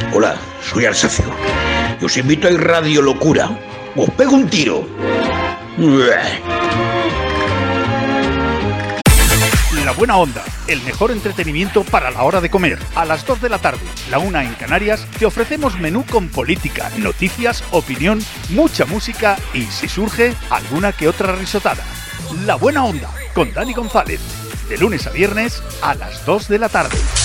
Hola, soy Alsacio. Y os invito a ir Radio Locura. Os pego un tiro. La Buena Onda, el mejor entretenimiento para la hora de comer. A las 2 de la tarde, la 1 en Canarias, te ofrecemos menú con política, noticias, opinión, mucha música y, si surge, alguna que otra risotada. La Buena Onda, con Dani González. De lunes a viernes, a las 2 de la tarde.